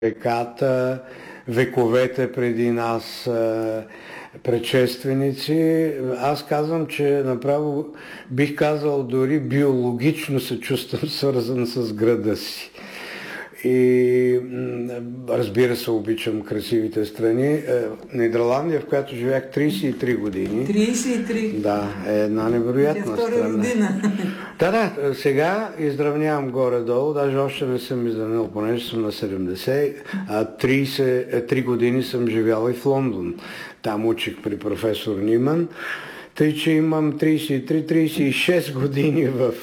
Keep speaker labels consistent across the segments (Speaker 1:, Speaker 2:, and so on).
Speaker 1: веката, вековете преди нас, предшественици. Аз казвам, че направо бих казал дори биологично се чувствам свързан с града си. И разбира се, обичам красивите страни. Нидерландия, в която живях 33 години.
Speaker 2: 33?
Speaker 1: Да, е една невероятна страна.
Speaker 2: Родина.
Speaker 1: Да, сега изравнявам горе-долу, даже още не съм изравнял, понеже съм на 70, а 3 години съм живял и в Лондон. Там учих при професор Ниман. Тъй, че имам 33-36 години в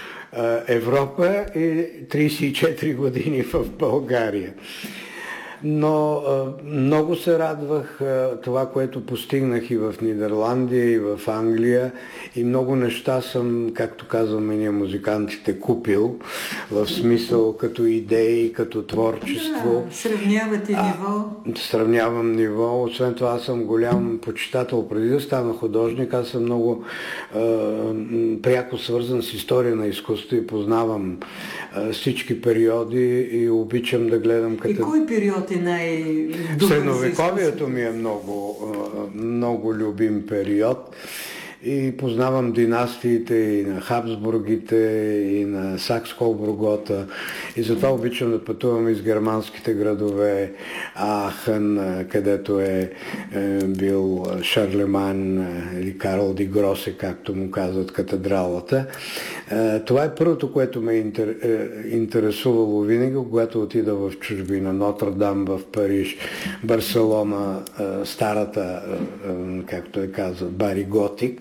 Speaker 1: Европа и 34 години в България. Но много се радвах това, което постигнах и в Нидерландия, и в Англия, и много неща съм, както казваме ние музикантите, купил, в смисъл като идеи, като творчество.
Speaker 2: Да, сравнявате ниво.
Speaker 1: Сравнявам ниво. Освен това, аз съм голям почитател. Преди да стана художник, аз съм много пряко свързан с история на изкуството и познавам всички периоди и обичам да гледам като...
Speaker 2: И кой период е най-добър?
Speaker 1: Средновековието ми е много любим период. И познавам династиите и на Хабсбургите, и на Сакс-Колбургота. И затова обичам да пътувам из германските градове, Ахен, където е бил Шарлеман или Карл ди Гросе, както му казват, катедралата. Това е първото, което ме интересувало винаги, когато отида в чужбина. Нотр-Дам в Париж, Барселона, старата, както е казват, Бари Готик.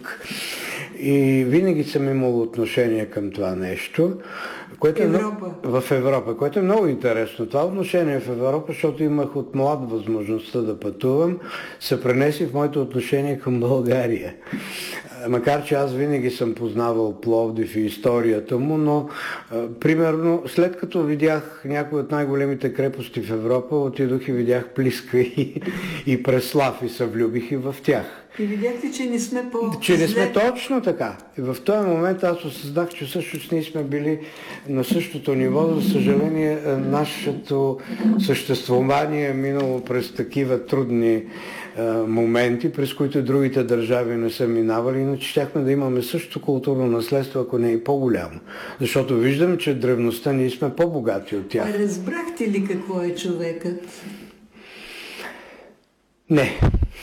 Speaker 1: И винаги съм имал отношение към това нещо, което в Европа, което е много интересно. Това отношение в Европа, защото имах от млад възможността да пътувам, се пренеси в моето отношение към България. Макар че аз винаги съм познавал Пловдив и историята му, но примерно след като видях някои от най-големите крепости в Европа, отидох и видях Плиска и Преслав и се влюбих и в тях.
Speaker 2: И видяхте, че не сме
Speaker 1: Че не сме точно така. И в този момент аз осъзнах, че всъщност ние сме били на същото ниво. За съжаление, нашето съществувание е минало през такива трудни моменти, през които другите държави не са минавали, иначе щяхме да имаме същото културно наследство, ако не и по-голямо. Защото виждам, че древността ние сме по-богати от тях.
Speaker 2: А разбрахте ли какво е човекът?
Speaker 1: Не.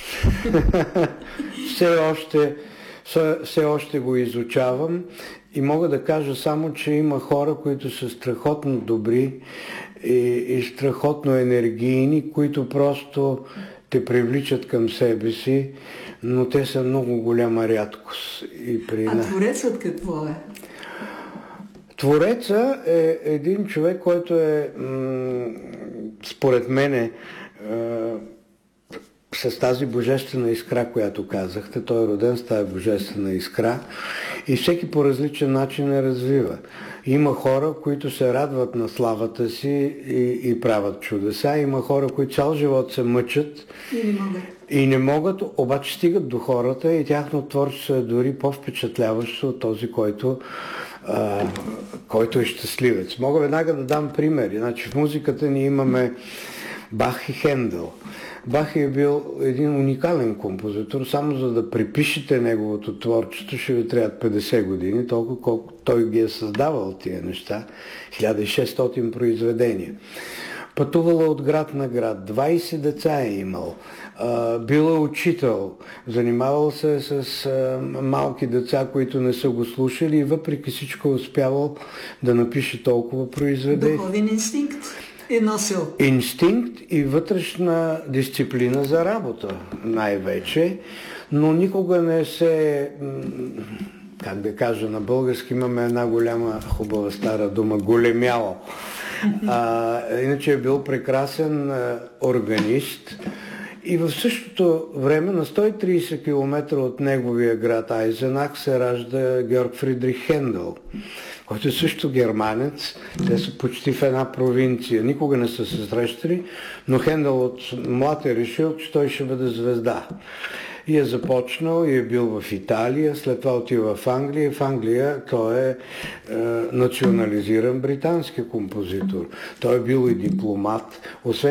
Speaker 1: Все още го изучавам и мога да кажа само, че има хора, които са страхотно добри и страхотно енергийни, които просто те привличат към себе си, но те са много голяма рядкост.
Speaker 2: А творецът какво е?
Speaker 1: Твореца е един човек, който е, според мене, с тази божествена искра, която казахте. Той е роден с тази божествена искра и всеки по различен начин я развива. Има хора, които се радват на славата си и правят чудеса. Има хора, които цял живот се мъчат и не могат, обаче стигат до хората и тяхното творчество е дори по-впечатляващо от този, който е щастливец. Мога веднага да дам примери. Значи, в музиката ни имаме Бах и Хендел. Бах е бил един уникален композитор, само за да припишете неговото творчество ще ви трябват 50 години, толкова колко той ги е създавал тия неща, 1600 произведения. Пътувала от град на град, 20 деца е имал, бил е учител, занимавал се с малки деца, които не са го слушали и въпреки всичко е успявал да напише толкова произведения.
Speaker 2: Духовен инстинкт е носил.
Speaker 1: Инстинкт и вътрешна дисциплина за работа най-вече, но никога не се, как да кажа, на български имаме една голяма хубава стара дума, големял. Иначе е бил прекрасен органист и в същото време на 130 км от неговия град Айзенах се ражда Георг Фридрих Хендел, който е също германец. Те са почти в една провинция. Никога не са се срещали, но Хендел от млад е решил, че той ще бъде звезда. И е започнал и е бил в Италия, след това отива в Англия. В Англия той е национализиран британски композитор. Той е бил и дипломат. Освен